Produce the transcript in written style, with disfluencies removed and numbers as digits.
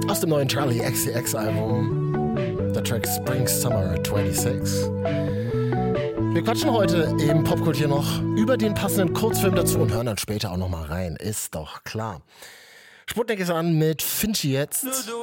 Aus dem neuen Charlie XCX Album, der Track Spring Summer 26. Wir quatschen heute im Popkultur noch über den passenden Kurzfilm dazu und hören dann später auch noch mal rein. Ist doch klar. Sputnik ist an mit Finchi jetzt.